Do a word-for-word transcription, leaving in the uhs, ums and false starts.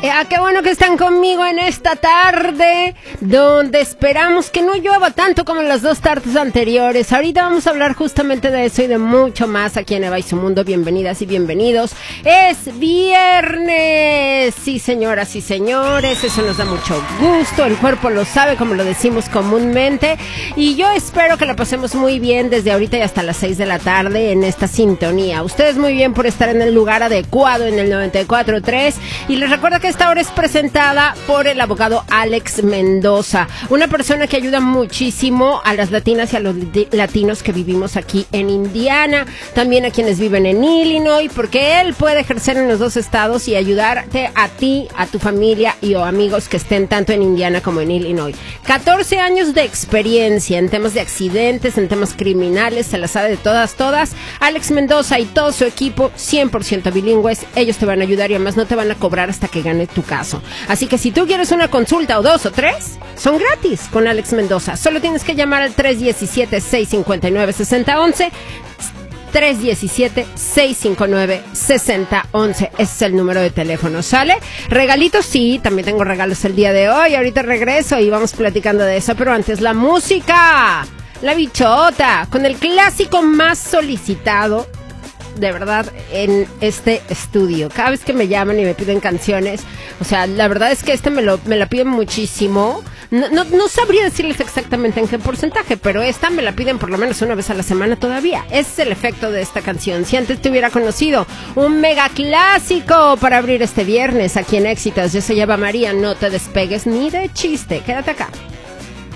Ah, qué bueno que están conmigo en esta tarde, donde esperamos que no llueva tanto como en las dos tardes anteriores. Ahorita vamos a hablar justamente de eso y de mucho más aquí en Eva y su Mundo. Bienvenidas y bienvenidos. Es viernes. Sí, señoras y señores, eso nos da mucho gusto. El cuerpo lo sabe, como lo decimos comúnmente. Y yo espero que la pasemos muy bien desde ahorita y hasta las seis de la tarde en esta sintonía. Ustedes muy bien por estar en el lugar adecuado en el noventa y cuatro punto tres. Y les recuerdo que esta hora es presentada por el abogado Alex Mendoza, una persona que ayuda muchísimo a las latinas y a los latinos que vivimos aquí en Indiana, también a quienes viven en Illinois, porque él puede ejercer en los dos estados y ayudarte a ti, a tu familia y o amigos que estén tanto en Indiana como en Illinois. catorce años de experiencia en temas de accidentes, en temas criminales, se la sabe de todas, todas. Alex Mendoza y todo su equipo, cien por ciento bilingües, ellos te van a ayudar y además no te van a cobrar hasta que gane tu caso. Así que si tú quieres una consulta o dos o tres, son gratis con Alex Mendoza. Solo tienes que llamar al tres uno siete, seis cinco nueve, seis cero uno uno. tres uno siete, seis cinco nueve, seis cero uno uno. Ese es el número de teléfono, ¿sale? Regalitos, sí, también tengo regalos el día de hoy. Ahorita regreso y vamos platicando de eso, pero antes la música. La bichota, con el clásico más solicitado, de verdad, en este estudio. Cada vez que me llaman y me piden canciones, o sea, la verdad es que este me lo me la piden muchísimo. No, no, no sabría decirles exactamente en qué porcentaje, pero esta me la piden por lo menos una vez a la semana todavía. Ese es el efecto de esta canción. Si antes te hubiera conocido, un mega clásico para abrir este viernes aquí en Éxitos. Yo soy Eva María, no te despegues ni de chiste. Quédate acá.